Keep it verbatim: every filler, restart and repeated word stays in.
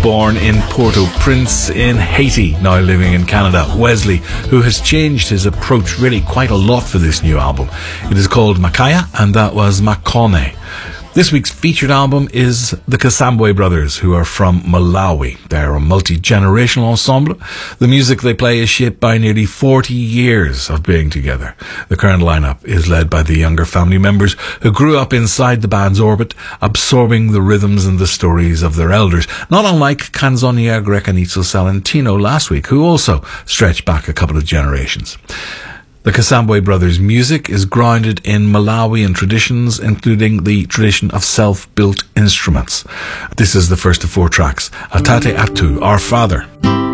born in Port-au-Prince in Haiti, now living in Canada. Wesley, who has changed his approach really quite a lot for this new album. It is called Makaya, and that was Makone. This week's featured album is the Kasambwe Brothers, who are from Malawi. They're a multi-generational ensemble. The music they play is shaped by nearly forty years of being together. The current lineup is led by the younger family members who grew up inside the band's orbit, absorbing the rhythms and the stories of their elders, not unlike Canzonia Grecanizzo Salentino last week, who also stretched back a couple of generations. The Kasambwe Brothers' music is grounded in Malawian traditions, including the tradition of self-built instruments. This is the first of four tracks, Atate Atu, Our Father.